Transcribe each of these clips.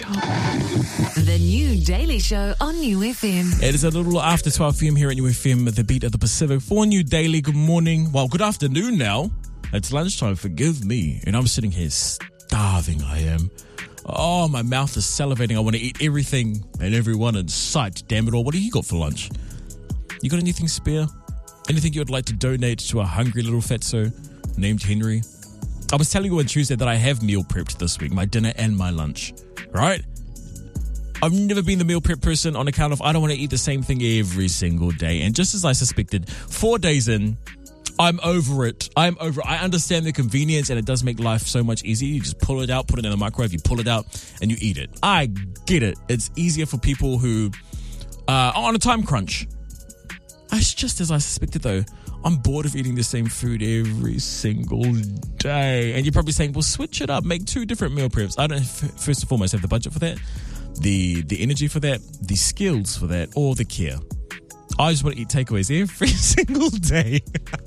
Show. The New Daily Show on New FM. It is a little after 12 p.m. here at New FM, the beat of the Pacific. For New Daily, good morning. Well, good afternoon now. It's lunchtime, forgive me. And I'm sitting here starving, I am. Oh, my mouth is salivating. I want to eat everything and everyone in sight. Damn it all. What have you got for lunch? You got anything spare? Anything you would like to donate to a hungry little fatso named Henry? I was telling you on Tuesday that I have meal prepped this week, my dinner and my lunch, right? I've never been the meal prep person on account of I don't want to eat the same thing every single day. And just as I suspected, 4 days in, I'm over it. I understand the convenience and it does make life so much easier. You just pull it out, put it in the microwave, you pull it out and you eat it. I get it. It's easier for people who are on a time crunch. It's just as I suspected though. I'm bored of eating the same food every single day. And you're probably saying, well, switch it up. Make 2 different meal preps. I don't, first and foremost, have the budget for that, the energy for that, the skills for that, or the care. I just want to eat takeaways every single day.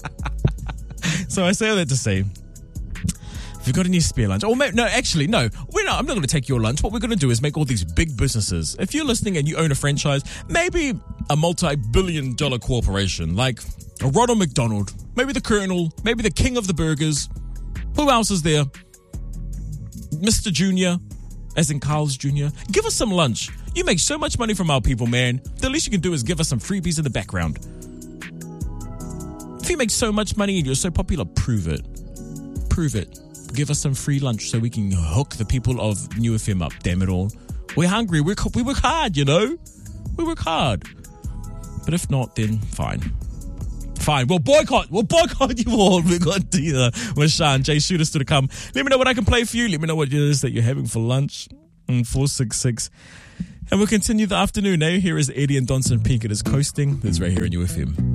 So I say all that to say, if you've got any spare lunch, or maybe, no, I'm not going to take your lunch. What we're going to do is make all these big businesses. If you're listening and you own a franchise, maybe a multi-billion-dollar corporation like a Ronald McDonald, maybe the Colonel, maybe the King of the Burgers. Who else is there? Mr. Junior, as in Carl's Jr. Give us some lunch. You make so much money from our people, man. The least you can do is give us some freebies in the background. If you make so much money and you're so popular, prove it. Prove it. Give us some free lunch so we can hook the people of New FM up, damn it all. We're hungry. We work hard, you know. We work hard. But if not, then fine. Fine. We'll boycott you all. We're going to do that with Sean. Jay Shooters to come. Let me know what I can play for you. Let me know what it is that you're having for lunch. 466. And we'll continue the afternoon, eh? Here is Eddie and Donson Peak. It is coasting. It's right here in UFM.